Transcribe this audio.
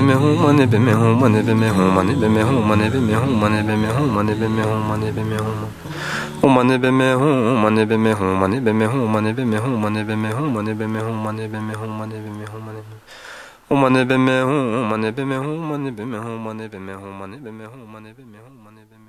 me home money be me home money be me home money be me home money be me home money be me home money be me home money be me home money be me home money be me home money be me home money be me home money be me home money be me home money be me home money be me home money money be me home money be me home money be me home money be me home money be me home money be me home money be me